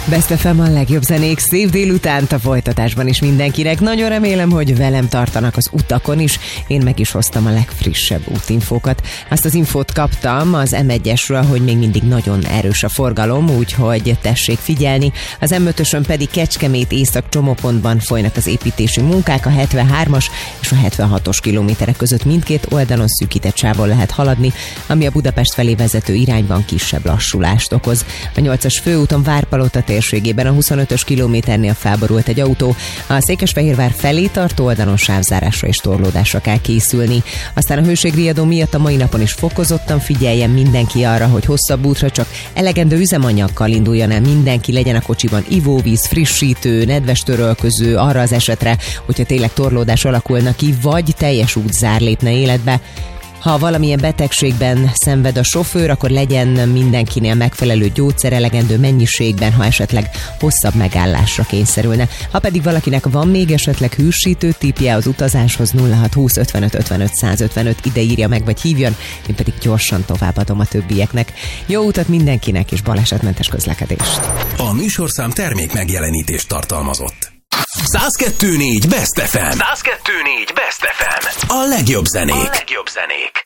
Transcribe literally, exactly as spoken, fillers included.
Best ef em a legjobb zenék szép délutánt a folytatásban is mindenkinek. Nagyon remélem, hogy velem tartanak az utakon is. Én meg is hoztam a legfrissebb útinfókat. Azt az infót kaptam az em egyesről, hogy még mindig nagyon erős a forgalom, úgyhogy tessék figyelni. Az em ötösön pedig Kecskemét észak csomópontban folynak az építési munkák, a hetvenhármas és a hetvenhatos kilométerek között mindkét oldalon szűkített sávon lehet haladni, ami a Budapest felé vezető irányban kisebb lassulást okoz. A nyolcas főúton Várpalota térségében a huszonötös kilométernél felborult egy autó, a Székesfehérvár felé tartó oldalon sávzárásra és torlódásra kell készülni. Aztán a hőségriadó miatt a mai napon is fokozottan figyeljen mindenki arra, hogy hosszabb útra csak elegendő üzemanyaggal induljon el mindenki, legyen a kocsiban ivóvíz, frissítő, nedves törölköző arra az esetre, hogyha tényleg torlódás alakulna ki, vagy teljes útzár lépne életbe. Ha valamilyen betegségben szenved a sofőr, akkor legyen mindenkinél megfelelő gyógyszer elegendő mennyiségben, ha esetleg hosszabb megállásra kényszerülne. Ha pedig valakinek van még esetleg hűsítő tippje az utazáshoz, nulla hat húsz ötvenöt ötvenöt százötvenöt, ide írja meg vagy hívjon, én pedig gyorsan továbbadom a többieknek. Jó utat mindenkinek és balesetmentes közlekedést! A műsorszám termék megjelenítést tartalmazott. száz kettő négy Best ef em. száz kettő négy Best ef em. A legjobb zenék. A legjobb zenék.